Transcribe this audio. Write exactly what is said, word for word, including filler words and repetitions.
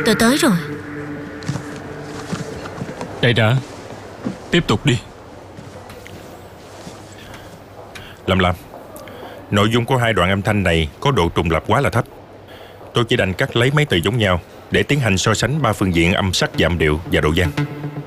Tôi tới rồi. Đây đã. Tiếp tục đi. Lâm Lam, nội dung của hai đoạn âm thanh này có độ trùng lặp quá là thấp. Tôi chỉ đành cắt lấy mấy từ giống nhau để tiến hành so sánh ba phương diện âm sắc, dạm điệu và độ vang.